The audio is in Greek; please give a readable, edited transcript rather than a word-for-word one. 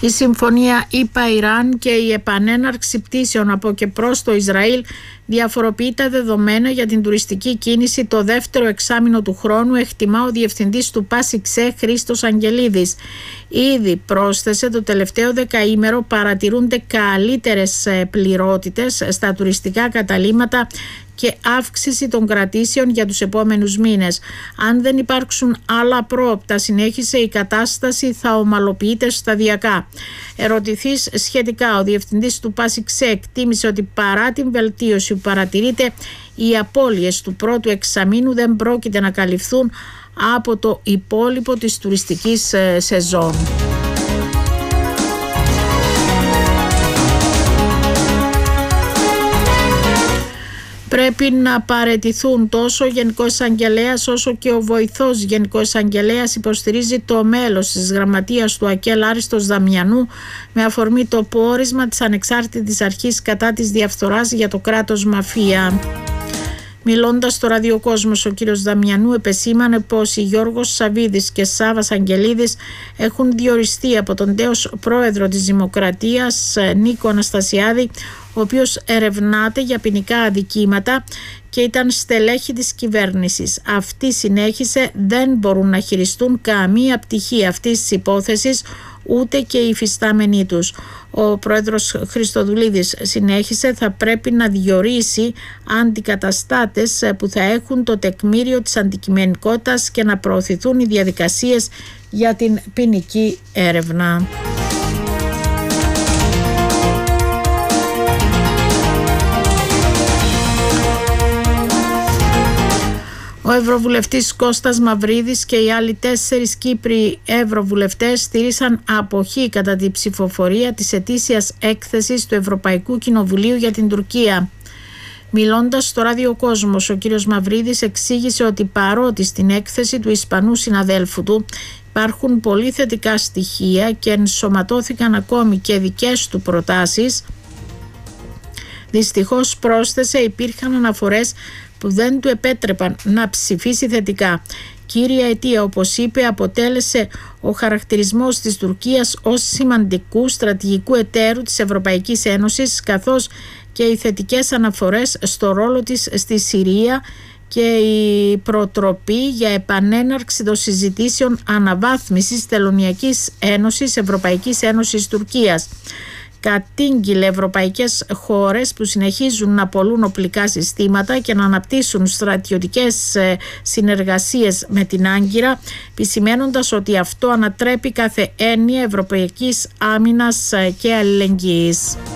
Η συμφωνία ΗΠΑ-Ιράν και η επανέναρξη πτήσεων από και προς το Ισραήλ διαφοροποιεί τα δεδομένα για την τουριστική κίνηση το δεύτερο εξάμηνο του χρόνου, εκτιμά ο διευθυντής του ΠΑΣΙΞΕ Χρήστος Αγγελίδης. Ήδη πρόσθεσε, το τελευταίο δεκαήμερο παρατηρούνται καλύτερες πληρότητες στα τουριστικά καταλύματα και αύξηση των κρατήσεων για τους επόμενους μήνες. Αν δεν υπάρξουν άλλα πρόοπτα, συνέχισε, η κατάσταση θα ομαλοποιείται σταδιακά. Ερωτηθείς σχετικά, ο διευθυντής του ΠΑΣΙΞΕ εκτίμησε ότι παρά την βελτίωση που παρατηρείται, οι απώλειες του πρώτου εξαμήνου δεν πρόκειται να καλυφθούν από το υπόλοιπο της τουριστικής σεζόν. Πρέπει να παραιτηθούν τόσο ο Γενικός Εισαγγελέας όσο και ο βοηθός Γενικός Εισαγγελέας, υποστηρίζει το μέλος της γραμματείας του ΑΚΕΛ Άριστος Δαμιανού με αφορμή το πόρισμα της Ανεξάρτητης Αρχής κατά της διαφθοράς για το κράτος μαφία. Μιλώντας στο Ραδιοκόσμος, ο κύριος Δαμιανού επεσήμανε πως οι Γιώργος Σαβίδης και Σάββας Αγγελίδης έχουν διοριστεί από τον τέος πρόεδρο της Δημοκρατίας Νίκο Αναστασιάδη, ο οποίος ερευνάται για ποινικά αδικήματα και ήταν στελέχη της κυβέρνησης. Αυτοί, συνέχισε, δεν μπορούν να χειριστούν καμία πτυχή αυτής της υπόθεσης, ούτε και οι υφιστάμενοι τους. Ο πρόεδρος Χριστοδουλίδης συνέχισε, θα πρέπει να διορίσει αντικαταστάτες που θα έχουν το τεκμήριο της αντικειμενικότητας και να προωθηθούν οι διαδικασίες για την ποινική έρευνα. Ο Ευρωβουλευτής Κώστας Μαυρίδης και οι άλλοι 4 Κύπροι Ευρωβουλευτές στήρισαν αποχή κατά τη ψηφοφορία της ετήσιας έκθεσης του Ευρωπαϊκού Κοινοβουλίου για την Τουρκία. Μιλώντας στο Ραδιοκόσμος, ο κύριος Μαυρίδης εξήγησε ότι παρότι στην έκθεση του Ισπανού συναδέλφου του υπάρχουν πολύ θετικά στοιχεία και ενσωματώθηκαν ακόμη και δικές του προτάσεις, δυστυχώς, πρόσθεσε, υπήρχαν αναφορές που δεν του επέτρεπαν να ψηφίσει θετικά. Κύρια αιτία, όπως είπε, αποτέλεσε ο χαρακτηρισμός της Τουρκίας ως σημαντικού στρατηγικού εταίρου της Ευρωπαϊκής Ένωσης, καθώς και οι θετικές αναφορές στο ρόλο της στη Συρία και η προτροπή για επανέναρξη των συζητήσεων αναβάθμισης Τελωνειακής Ένωσης Ευρωπαϊκής Ένωσης Τουρκίας. Κατήγγειλε ευρωπαϊκές χώρες που συνεχίζουν να πωλούν οπλικά συστήματα και να αναπτύσσουν στρατιωτικές συνεργασίες με την Άγκυρα, επισημαίνοντας ότι αυτό ανατρέπει κάθε έννοια ευρωπαϊκής άμυνας και αλληλεγγύης.